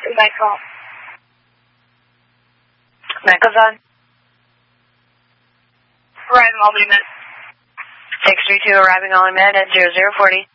my call. Echo's on. Arriving all men. 632 arriving all men at 0040.